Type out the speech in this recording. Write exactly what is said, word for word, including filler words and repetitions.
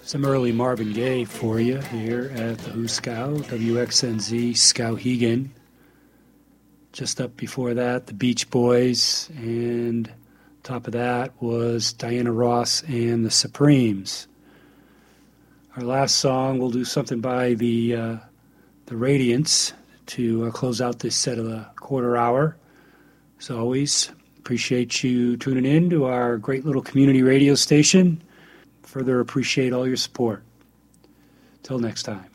Some early Marvin Gaye for you here at the Hooskow, W X N Z, Skowhegan. Just up before that, the Beach Boys, and top of that was Diana Ross and the Supremes. Our last song, we'll do something by the uh, the Radiants to uh, close out this set of the quarter hour. As always, appreciate you tuning in to our great little community radio station. Further appreciate all your support. Till next time.